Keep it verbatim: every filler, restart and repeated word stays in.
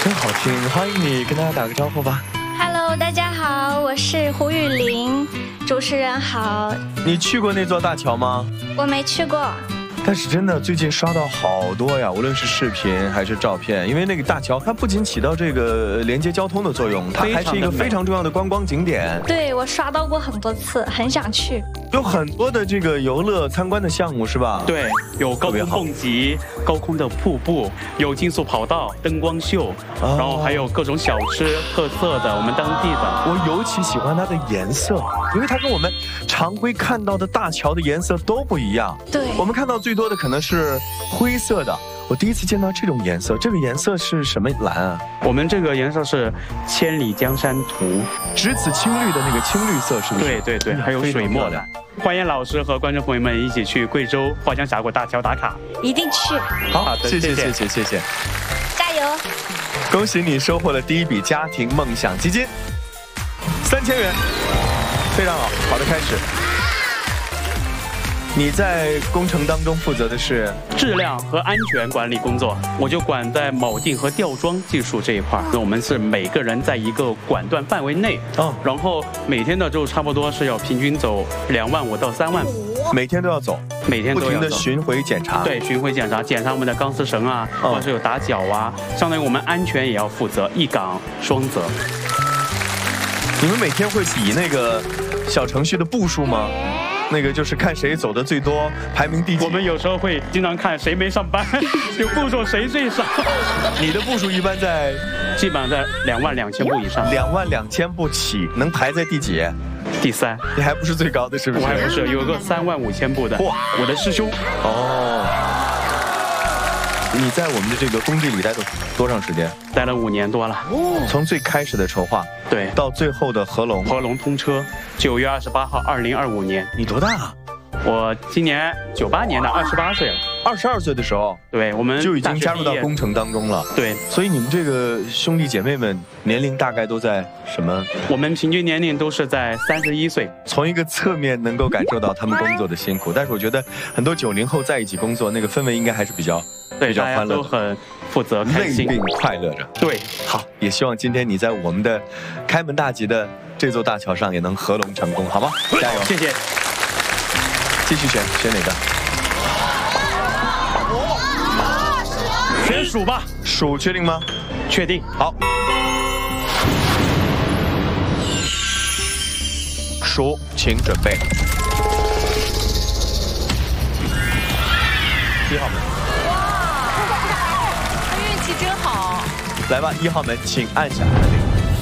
真好听，欢迎你，跟大家打个招呼吧。 Hello， 大家好，我是胡雨林，主持人好。 你去过那座大桥吗？ 我没去过。 但是真的最近刷到好多呀，无论是视频还是照片，因为那个大桥它不仅起到这个连接交通的作用，它还是一个非常重要的观光景点。 对，我刷到过很多次，很想去。 有很多的这个游乐参观的项目是吧？ 对，有高空蹦极、高空的瀑布，有竞速跑道、灯光秀，哦、然后还有各种小吃特色的，我们当地的。 我尤其喜欢它的颜色，因为它跟我们常规看到的大桥的颜色都不一样。 对， 我们看到最多的可能是灰色的。我第一次见到这种颜色，这个颜色是什么蓝啊？ 我们这个颜色是千里江山图， 只此青绿的那个青绿色，是不是？ 对对对，还有水墨的。欢迎老师和观众朋友们一起去贵州花江峡谷大桥打卡， 一定去。 好，好的，谢谢谢谢谢谢， 加油！ 恭喜你收获了第一笔家庭梦想基金，三千元，非常好，好的开始。你在工程当中负责的是质量和安全管理工作，我就管在铆定和吊装技术这一块。那我们是每个人在一个管段范围内，哦，然后每天的就差不多是要平均走两万五到三万， 每天都要走， 每天都要不停的巡回检查。 对，巡回检查，检查我们的钢丝绳啊，或者是有打脚啊，相当于我们安全也要负责，一岗双责。 你们每天会比那个小程序的步数吗？那个就是看谁走的最多，排名第几。 我们有时候会经常看谁没上班，有步数谁最少。 你的步数一般在， 基本上在两万两千步以上。 两万两千步起，能排在第几？ 第三。 你还不是最高的，是不是？ 我还不是，有个三万五千步的。哇，我的师兄。哦。 你在我们的这个工地里待了多长时间？ 待了五年多了。 哦，从最开始的筹划， 对， 到最后的合龙， 合龙通车，九月二十八号，二零二五年。 你多大啊？ 我今年九八年的，二十八岁了。 二十二岁的时候， 对，我们就已经加入到工程当中了。 对， 所以你们这个兄弟姐妹们年龄大概都在什么？ 我们平均年龄都是在三十一岁。 从一个侧面能够感受到他们工作的辛苦，但是我觉得很多九零后在一起工作，那个氛围应该还是比较。 对， 比较欢乐， 都很负责、开心、 内并快乐着。 对， 好，也希望今天你在我们的开门大吉的这座大桥上也能合龙成功，好吗？加油！ 谢谢。 继续选，选哪个？ 选鼠吧。 鼠确定吗？ 确定。 好。鼠，请准备。一号门。 哇，他运气真好。 来吧，一号门，请按下按钮。